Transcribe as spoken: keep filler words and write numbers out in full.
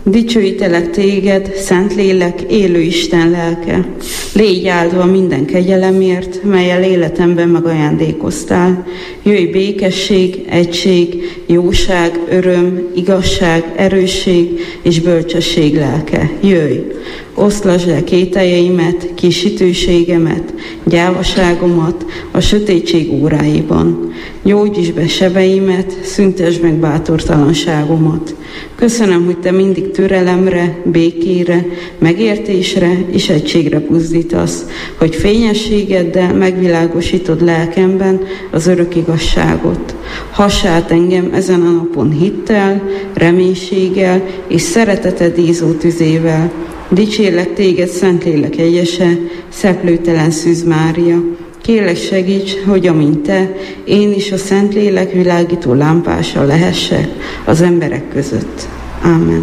Dicsőítelek téged, Szentlélek, élő Isten lelke. Légy áldva minden kegyelemért, melyel életemben megajándékoztál. Jöjj békesség, egység, jóság, öröm, igazság, erősség és bölcsesség lelke. Jöjj! Oszlasd le kételjeimet, kisítőségemet, gyávaságomat a sötétség óráiban. Gyógyítsd be sebeimet, szüntesd meg bátortalanságomat. Köszönöm, hogy te mindig türelemre, békére, megértésre és egységre buzdítasz, hogy fényességeddel megvilágosítod lelkemben az örök igazságot. Hass át engem ezen a napon hittel, reménységgel és szereteted ízó tüzével. Dicsérlek téged, Szentlélek egyese, szeplőtelen Szűz Mária. Kérlek, segíts, hogy amint te, én is a Szentlélek világító lámpása lehessek az emberek között. Ámen.